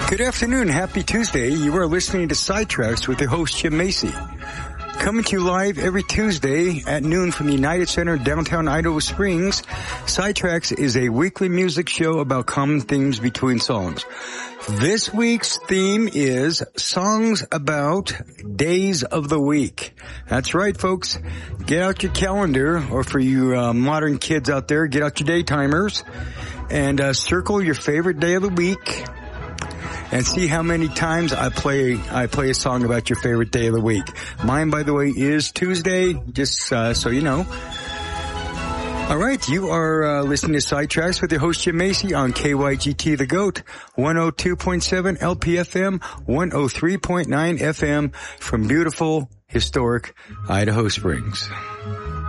Good afternoon. Happy Tuesday. You are listening to Sidetracks with your host, Jim Macy. Coming to you live every Tuesday at noon from the United Center, downtown Idaho Springs. Sidetracks is a weekly music show about common themes between songs. This week's theme is songs about days of the week. That's right, folks. Get out your calendar, or for you modern kids out there, get out your day timers and circle your favorite day of the week. And see how many times I play a song about your favorite day of the week. Mine, by the way, is Tuesday, just so you know. All right, you are listening to Sidetracks with your host, Jim Macy, on KYGT The Goat, 102.7 LPFM, 103.9 FM from beautiful, historic Idaho Springs.